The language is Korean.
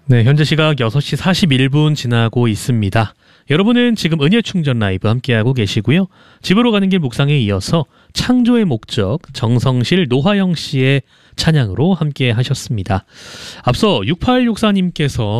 네, 현재 시각 6시 41분 지나고 있습니다. 여러분은 지금 은혜충전 라이브 함께하고 계시고요. 집으로 가는 길 묵상에 이어서 창조의 목적 정성실 노화영 씨의 찬양으로 함께 하셨습니다. 앞서 6864님께서